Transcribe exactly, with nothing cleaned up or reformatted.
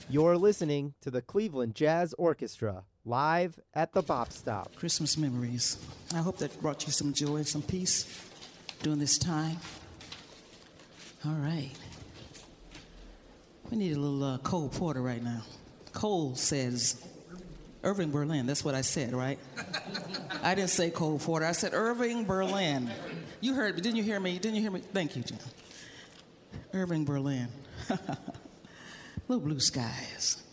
You're listening to the Cleveland Jazz Orchestra, live at the Bop Stop. Christmas memories. I hope that brought you some joy and some peace during this time. All right. We need a little uh, Cole Porter right now. Cole says, Irving Berlin, that's what I said, right? I didn't say Cole Porter, I said Irving Berlin. You heard me, didn't you hear me? Didn't you hear me? Thank you, Jim. Irving Berlin. Little Blue Skies.